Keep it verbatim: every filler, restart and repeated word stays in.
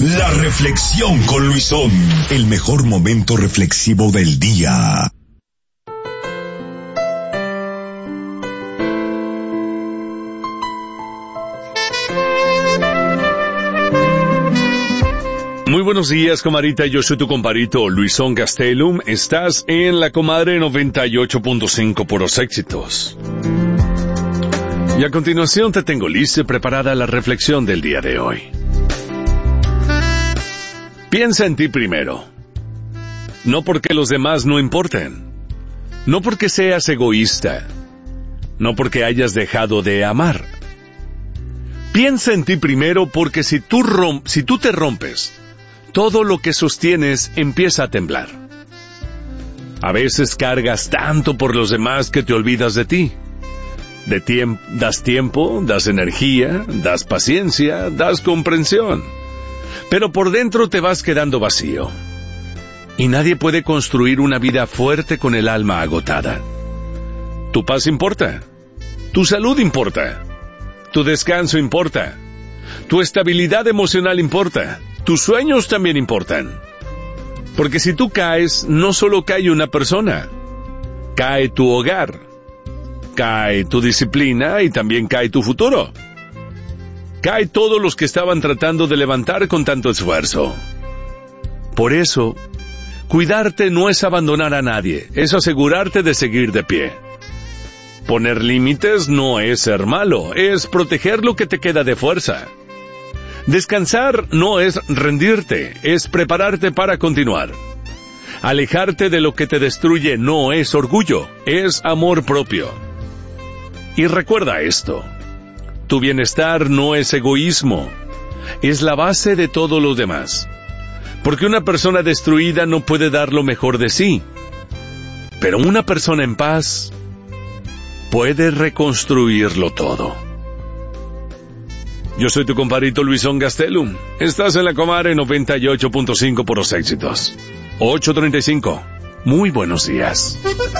La reflexión con Luisón, el mejor momento reflexivo del día. Muy buenos días, comadita. Yo soy tu compadrito Luisón Gastelum. Estás en La Comadre noventa y ocho punto cinco, puros éxitos. Y a continuación te tengo lista y preparada la reflexión del día de hoy. Piensa en ti primero. No porque los demás no importen. No porque seas egoísta. No porque hayas dejado de amar. Piensa en ti primero porque si tú, rom- si tú te rompes, todo lo que sostienes empieza a temblar. A veces cargas tanto por los demás que te olvidas de ti. De tiemp- das tiempo, das energía, das paciencia, das comprensión. Pero por dentro te vas quedando vacío. Y nadie puede construir una vida fuerte con el alma agotada. Tu paz importa. Tu salud importa. Tu descanso importa. Tu estabilidad emocional importa. Tus sueños también importan. Porque si tú caes, no solo cae una persona. Cae tu hogar. Cae tu disciplina y también cae tu futuro. Cae todos los que estaban tratando de levantar con tanto esfuerzo. Por eso, cuidarte no es abandonar a nadie, es asegurarte de seguir de pie. Poner límites no es ser malo, es proteger lo que te queda de fuerza. Descansar no es rendirte, es prepararte para continuar. Alejarte de lo que te destruye no es orgullo, es amor propio. Y recuerda esto, tu bienestar no es egoísmo, es la base de todo lo demás. Porque una persona destruida no puede dar lo mejor de sí, pero una persona en paz puede reconstruirlo todo. Yo soy tu compadrito Luisón Gastelum. Estás en La Comadre noventa y ocho punto cinco, puros éxitos. ocho treinta y cinco. Muy buenos días.